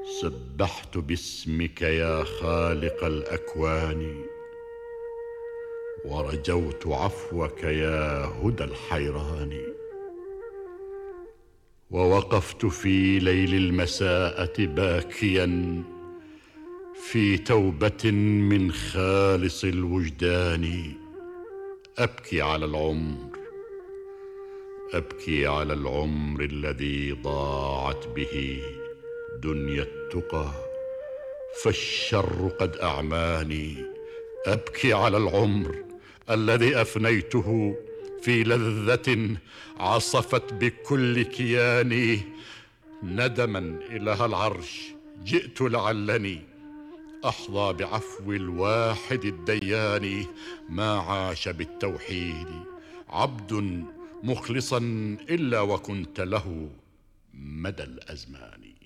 سبحت باسمك يا خالق الأكوان، ورجوت عفوك يا هدى الحيران. ووقفت في ليل المساءة باكيا في توبة من خالص الوجدان. أبكي على العمر، أبكي على العمر الذي ضاعت به دنيا التقى، فالشر قد أعماني. أبكي على العمر الذي أفنيته في لذة عصفت بكل كياني. ندما إله العرش جئت لعلني أحظى بعفو الواحد الديان. ما عاش بالتوحيد عبد مخلصا إلا وكنت له مدى الأزمان.